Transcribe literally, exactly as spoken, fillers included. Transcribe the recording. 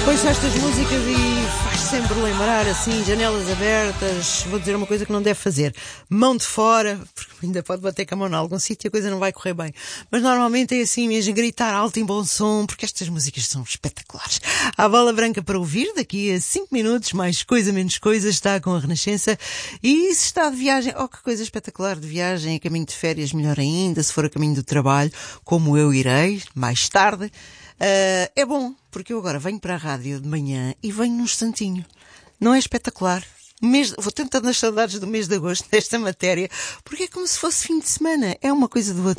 Ouço estas músicas e faz sempre lembrar, assim, janelas abertas. Vou dizer uma coisa que não deve fazer: mão de fora, porque ainda pode bater com a mão em algum sítio e a coisa não vai correr bem. Mas normalmente é assim mesmo, gritar alto em bom som, porque estas músicas são espetaculares. Há Bola Branca para ouvir daqui a cinco minutos, mais coisa menos coisa, está com a Renascença. E se está de viagem, oh, que coisa espetacular de viagem, a caminho de férias, melhor ainda, se for a caminho do trabalho, como eu irei, mais tarde. Uh, é bom, porque eu agora venho para a rádio de manhã e venho num instantinho. Não é espetacular? Mês, vou tentando as saudades do mês de agosto desta matéria, porque é como se fosse fim de semana. É uma coisa do outro.